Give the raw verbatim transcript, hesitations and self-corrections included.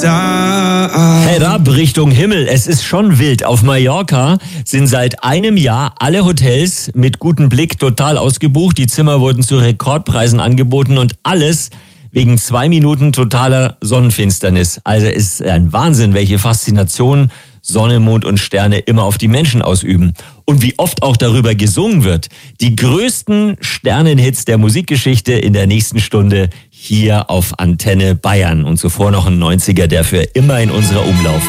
Herab Richtung Himmel. Es ist schon wild. Auf Mallorca sind seit einem Jahr alle Hotels mit gutem Blick total ausgebucht. Die Zimmer wurden zu Rekordpreisen angeboten und alles wegen zwei Minuten totaler Sonnenfinsternis. Also es ist ein Wahnsinn, welche Faszination Sonne, Mond und Sterne immer auf die Menschen ausüben. Und wie oft auch darüber gesungen wird. Die größten Sternenhits der Musikgeschichte in der nächsten Stunde hier auf Antenne Bayern. Und zuvor noch ein neunziger, der für immer in unserer Umlaufbahn